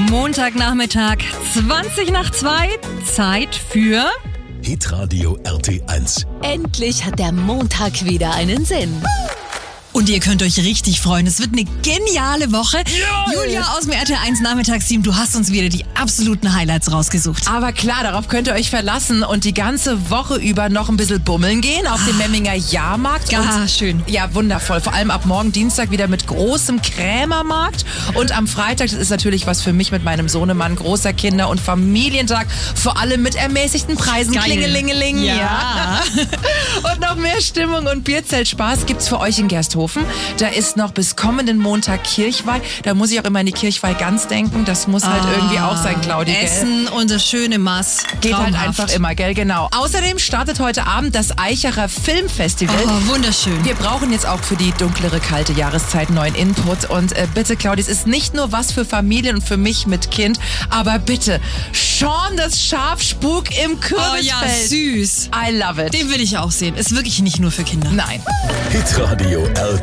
Montagnachmittag, 20:02, Zeit für... Hitradio RT1. Endlich hat der Montag wieder einen Sinn. Und ihr könnt euch richtig freuen. Es wird eine geniale Woche. Ja. Julia aus dem RT1 Nachmittagsteam, du hast uns wieder die absoluten Highlights rausgesucht. Aber klar, darauf könnt ihr euch verlassen und die ganze Woche über noch ein bisschen bummeln gehen auf dem Memminger Jahrmarkt. Ja, schön. Ja, wundervoll. Vor allem ab morgen Dienstag wieder mit großem Krämermarkt. Und am Freitag, das ist natürlich was für mich mit meinem Sohnemann, großer Kinder- und Familientag. Vor allem mit ermäßigten Preisen. Geil. Klingelingeling. Ja. Und noch mehr Stimmung und Bierzeltspaß gibt's für euch in Gersthofen. Da ist noch bis kommenden Montag Kirchweih. Da muss ich auch immer an die Kirchweih-Gans denken. Das muss halt irgendwie auch sein, Claudi. Essen und das schöne Mass. Geht Traumhaft. halt einfach immer, gell? Genau. Außerdem startet heute Abend das Eichacher Filmfestival. Oh, wunderschön. Wir brauchen jetzt auch für die dunklere, kalte Jahreszeit neuen Input. Und bitte, Claudi, es ist nicht nur was für Familien und für mich mit Kind, aber bitte, Sean das Schaf Spuk im Kürbisfeld. Oh ja, süß. I love it. Den will ich auch sehen. Ist wirklich nicht nur für Kinder. Nein. Hitradio RT1.